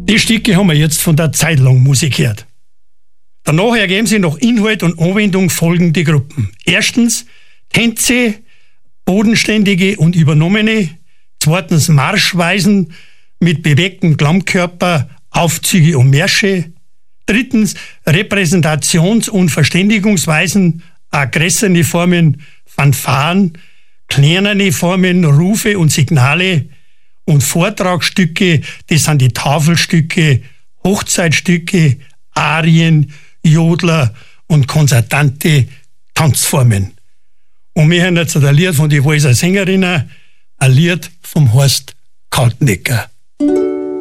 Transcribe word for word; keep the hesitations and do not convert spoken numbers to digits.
Die Stücke haben wir jetzt von der Zeitlangmusik gehört. Danach ergeben sich nach Inhalt und Anwendung folgende Gruppen. Erstens Tänze, bodenständige und übernommene. Zweitens Marschweisen mit bewegtem Klammkörper, Aufzüge und Märsche. Drittens Repräsentations- und Verständigungsweisen, aggressivere Formen, Fanfaren, kleinere Formen, Rufe und Signale. Und Vortragsstücke, das sind die Tafelstücke, Hochzeitstücke, Arien, Jodler und konzertante Tanzformen. Und wir hören jetzt ein Lied von den Walser Sängerinnen, ein Lied vom Horst Kaltnecker.